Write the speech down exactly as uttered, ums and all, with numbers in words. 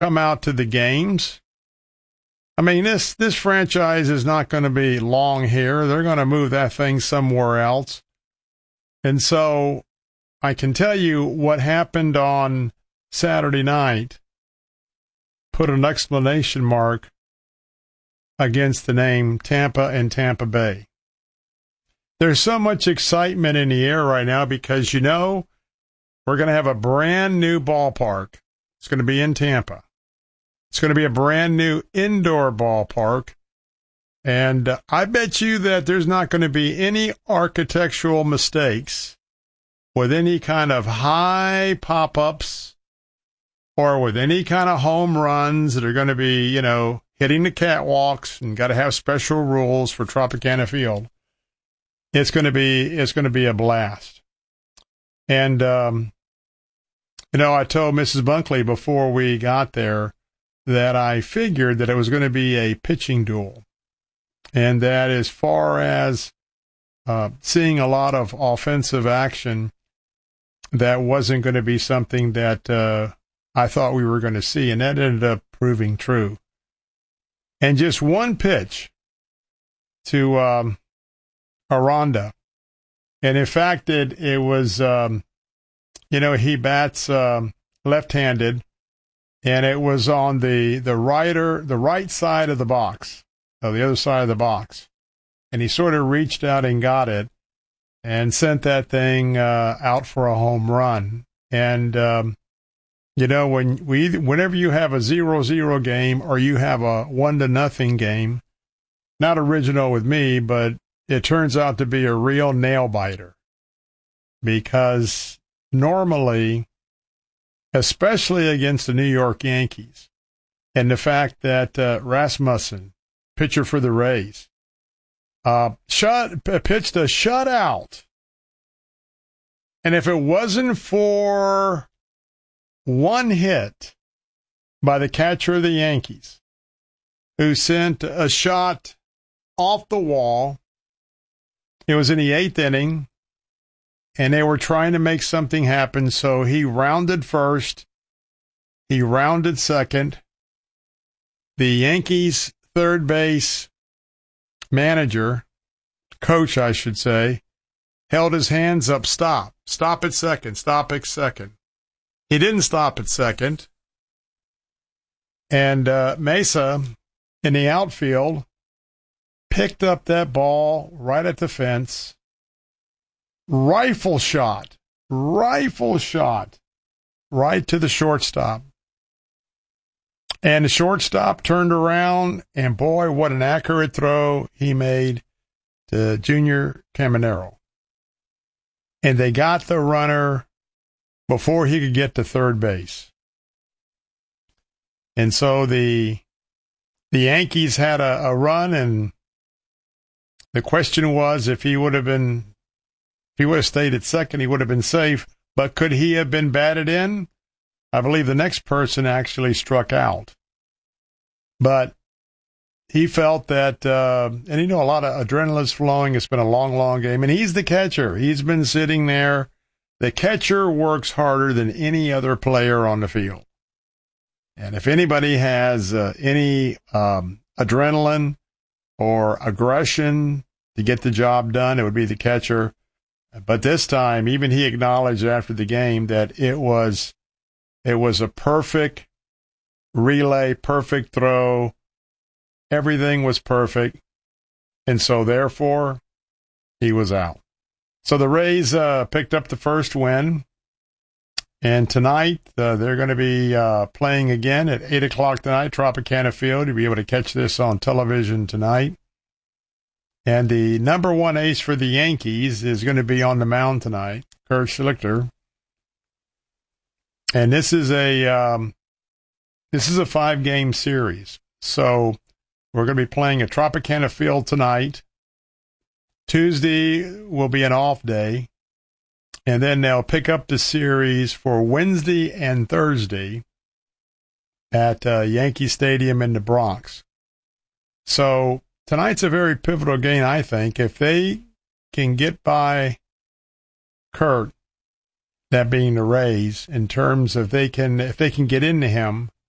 come out to the games. I mean, this, this franchise is not going to be long here. They're going to move that thing somewhere else. And so I can tell you what happened on Saturday night, put an exclamation mark against the name Tampa and Tampa Bay. There's so much excitement in the air right now because, you know, we're going to have a brand new ballpark. It's going to be in Tampa. It's going to be a brand new indoor ballpark. And uh, I bet you that there's not going to be any architectural mistakes with any kind of high pop-ups or with any kind of home runs that are going to be, you know, hitting the catwalks and got to have special rules for Tropicana Field. It's going to be, it's going to be a blast. And, um, you know, I told Missus Bunkley before we got there that I figured that it was going to be a pitching duel. And that as far as uh, seeing a lot of offensive action, that wasn't going to be something that uh, I thought we were going to see. And that ended up proving true. And just one pitch to um, Aranda. And in fact, it, it was, um, you know, he bats um, left-handed, and it was on the, the righter, the right side of the box, or the other side of the box. And he sort of reached out and got it and sent that thing uh, out for a home run. And, um, you know, when we, whenever you have a zero zero game or you have a one to nothing game, not original with me, but it turns out to be a real nail biter, because normally, especially against the New York Yankees, and the fact that uh, Rasmussen, pitcher for the Rays, uh, shot pitched a shutout, and if it wasn't for one hit by the catcher of the Yankees, who sent a shot off the wall, it was in the eighth inning, and they were trying to make something happen, so he rounded first, he rounded second. The Yankees' third base manager, coach, I should say, held his hands up, stop, stop at second, stop at second. He didn't stop at second, and uh, Mesa in the outfield picked up that ball right at the fence, rifle shot, rifle shot, right to the shortstop. And the shortstop turned around, and boy, what an accurate throw he made to Junior Caminero. And they got the runner before he could get to third base. And so the the Yankees had a, a run, and the question was if he would have been, if he would have stayed at second, he would have been safe. But could he have been batted in? I believe the next person actually struck out. But he felt that, uh, and you know, a lot of adrenaline's flowing. It's been a long, long game. And he's the catcher. He's been sitting there. The catcher works harder than any other player on the field. And if anybody has uh, any um, adrenaline or aggression to get the job done, it would be the catcher. But this time, even he acknowledged after the game that it was it was a perfect relay, perfect throw. Everything was perfect. And so, therefore, he was out. So the Rays uh, picked up the first win. And tonight, uh, they're going to be uh, playing again at eight o'clock tonight, Tropicana Field. You'll be able to catch this on television tonight. And the number one ace for the Yankees is going to be on the mound tonight, Kurt Schlichter. And this is a um, this is a five-game series. So we're going to be playing at Tropicana Field tonight. Tuesday will be an off day. And then they'll pick up the series for Wednesday and Thursday at uh, Yankee Stadium in the Bronx. So tonight's a very pivotal game, I think. If they can get by Kurt, that being the Rays, in terms of they can, if they can get into him,